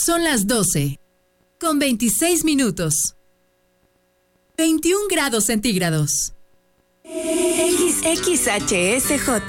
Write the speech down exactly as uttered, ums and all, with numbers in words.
Son las doce, con veintiséis minutos. veintiún grados centígrados. X X H S J